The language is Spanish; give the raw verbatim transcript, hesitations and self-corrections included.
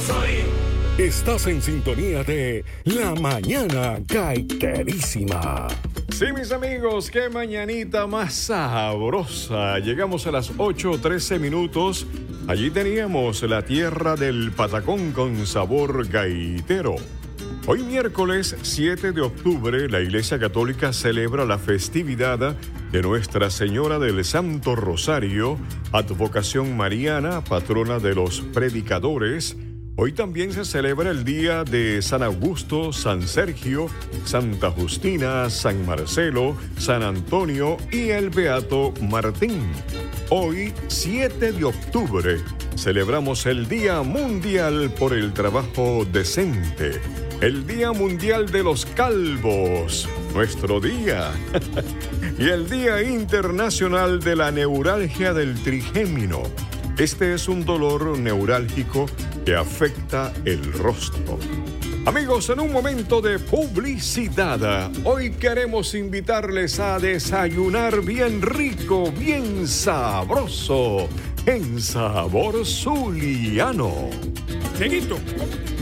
soy. Estás en sintonía de La Mañana Gaiterísima. Sí, mis amigos, qué mañanita más sabrosa. Llegamos a las ocho trece minutos. Allí teníamos la tierra del patacón con sabor gaitero. Hoy miércoles siete de octubre, la Iglesia Católica celebra la festividad de Nuestra Señora del Santo Rosario, advocación mariana, patrona de los predicadores. Hoy también se celebra el día de San Augusto, San Sergio, Santa Justina, San Marcelo, San Antonio y el Beato Martín. Hoy, siete de octubre, celebramos el Día Mundial por el Trabajo Decente, el Día Mundial de los Calvos, nuestro día, y el Día Internacional de la Neuralgia del Trigémino. Este es un dolor neurálgico que afecta el rostro. Amigos, en un momento de publicidad, hoy queremos invitarles a desayunar bien rico, bien sabroso, en Sabor Zuliano. Neguito,